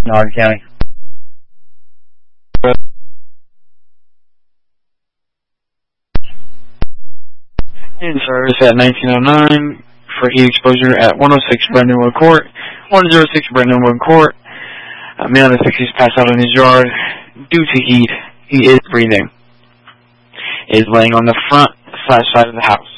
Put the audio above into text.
Hardin County. In service at 1909 for heat exposure at 106 Brendanwood Court, 106 Brendanwood Court. A man in the 60s passed out in his yard due to heat. He is breathing. He is laying on the front/side of the house.